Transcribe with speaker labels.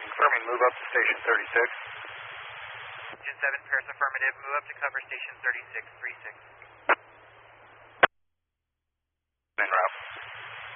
Speaker 1: Confirming, move up to station 36.
Speaker 2: Engine 7 pairs affirmative, move up to cover station 3636.